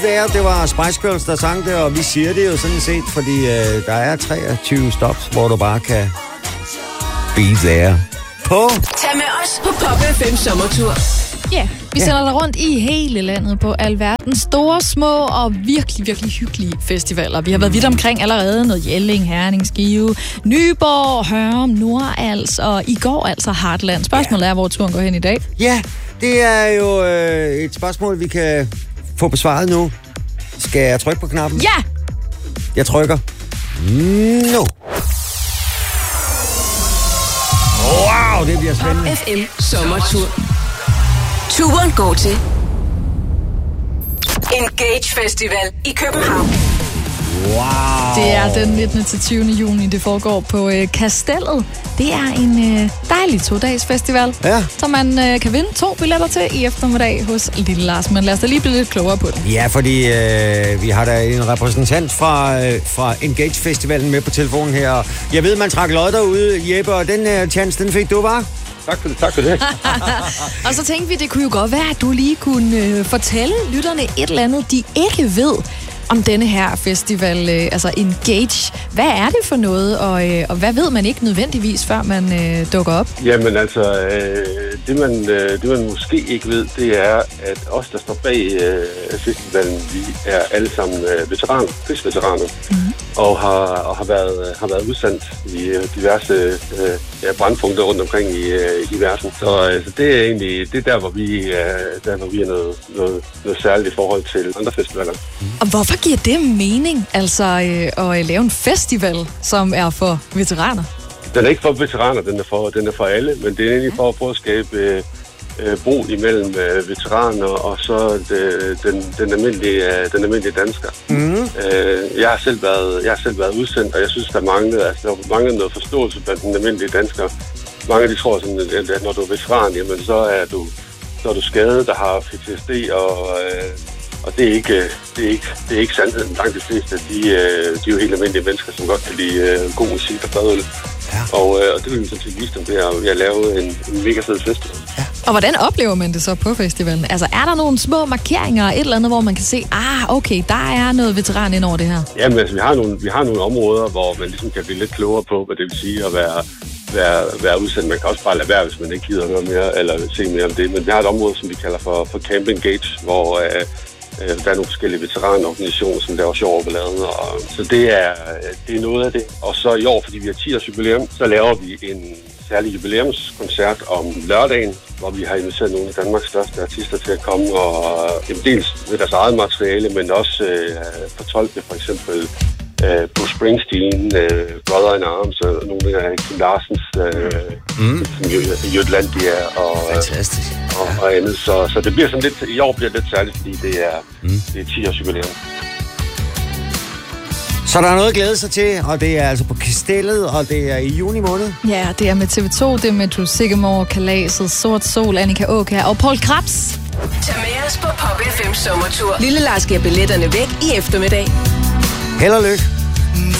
vejr. Det var Spice Girls, der sang det, og vi siger det jo sådan set, fordi der er 23 stops, hvor du bare kan be there. Tag med os på Pop FM sommertur. Ja, vi sender dig rundt i hele landet på alverdens store, små og virkelig, virkelig hyggelige festivaler. Vi har været vidt omkring allerede. Noget Jelling, Herning, Skive, Nyborg, Hørum, Nordals og i går altså Heartland. Spørgsmålet er, hvor turen går hen i dag. Ja, det er jo et spørgsmål, vi kan få besvaret nu. Skal jeg trykke på knappen? Ja! Jeg trykker. Nu. Wow, det bliver spændende. Pop FM sommertur. Turen går til Engage Festival i København. Wow. Det er den 19. til 20. juni, det foregår på Kastellet. Det er en dejlig 2-dages festival, som man kan vinde 2 billetter til i eftermiddag hos Lille Lars. Men lad os da lige blive lidt klogere på det. Ja, fordi vi har da en repræsentant fra Engage Festivalen med på telefonen her. Jeg ved, man trak lod derude, Jeppe, og den chance, den fik du, var? Tak for det. Og så tænkte vi, det kunne jo godt være, at du lige kunne fortælle lytterne et eller andet, de ikke ved om denne her festival, altså Engage. Hvad er det for noget, og hvad ved man ikke nødvendigvis, før man dukker op? Jamen altså, det man måske ikke ved, det er, at os, der står bag festivalen, vi er alle sammen veteraner, krigsveteraner, og har været udsendt i diverse brandpunkter rundt omkring i verden. Så det er egentlig det der, hvor vi er noget særligt i forhold til andre festivaler. Og hvorfor giver det mening, altså at lave en festival, som er for veteraner? Den er ikke for veteraner, den er for alle, men det er egentlig for at prøve at skabe bro imellem veteraner og så den almindelige dansker. Jeg har selv været udsendt, og jeg synes, der mangler noget forståelse blandt den almindelige dansker. Mange de tror sådan, at når du er veteran, jamen så er du skadet, der har PTSD, og det er ikke sandheden. Langt de fleste, de er jo helt almindelige mennesker, som godt kan lide god musik og fadøl. Ja. Og det vil vi sådan set vise dem ved at lave en mega fed festival. Ja. Og hvordan oplever man det så på festivalen? Altså, er der nogle små markeringer, et eller andet, hvor man kan se, okay, der er noget veteran ind over det her? Jamen, altså, vi har nogle områder, hvor man ligesom kan blive lidt klogere på, hvad det vil sige at være udsendt. Man kan også bare lade være, hvis man ikke gider noget mere, eller se mere om det. Men vi har et område, som vi kalder for Camp Engage, hvor der er nogle forskellige veteranorganisationer, som laver sjov og ballade. Så det er noget af det. Og så i år, fordi vi har 10-års jubilæum, så laver vi en særlig jubilæumskoncert om lørdagen, hvor vi har inviteret nogle af Danmarks største artister til at komme og dels med deres eget materiale, men også fortolke for eksempel Bruce Springsteen, Brother in Arms og nogle af Kim Larsens Jutlandia og andet. Så det bliver sådan lidt, i år bliver det lidt særligt, fordi det er 10-års jubilæum. Så der er noget at glæde sig til, og det er altså på Kastellet, og det er i juni måned. Ja, det er med TV2, det er med True Sigamore, Kalaset, Sort Sol, Annika Åkær og Paul Krabs. Tag med os på Pop FM sommertur. Lille Lars giver billetterne væk i eftermiddag. Held og lykke.